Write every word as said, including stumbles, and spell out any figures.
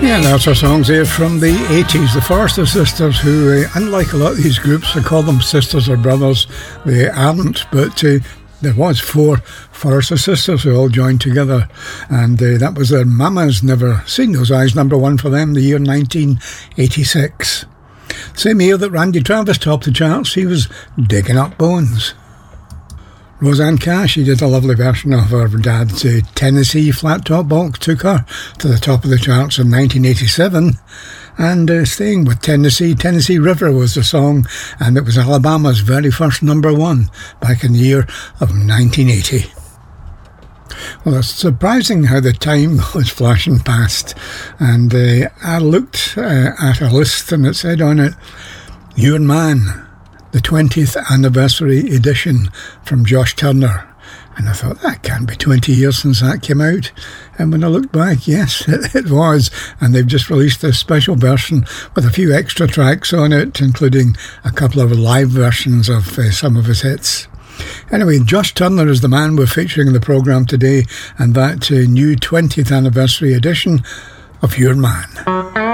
Yeah, that's our songs there from the eighties. The Forrester Sisters, who, uh, unlike a lot of these groups, I call them sisters or brothers, they aren't, but uh, there was four Forrester Sisters who all joined together, and uh, that was their Mama's Never Seen Those Eyes, number one for them, the year nineteen eighty-six. Same year that Randy Travis topped the charts, he was Digging Up Bones. Rosanne Cash, she did a lovely version of her dad's uh, Tennessee Flat Top Box, took her to the top of the charts in nineteen eighty-seven. And uh, staying with Tennessee, Tennessee River was the song, and it was Alabama's very first number one back in the year of nineteen eighty. Well, it's surprising how the time was flashing past, and uh, I looked uh, at a list and it said on it, Your Man, the twentieth anniversary edition from Josh Turner. And I thought, that can't be twenty years since that came out. And when I looked back, yes, it, it was. And they've just released a special version with a few extra tracks on it, including a couple of live versions of uh, some of his hits. Anyway, Josh Turner is the man we're featuring in the programme today, and that uh, new twentieth anniversary edition of Your Man.